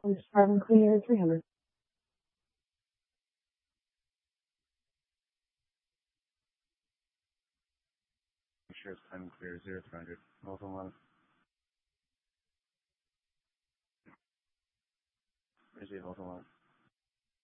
Please private and clean area 300. Make sure it's time and clear 0 to 100. Also one. Where's the also one?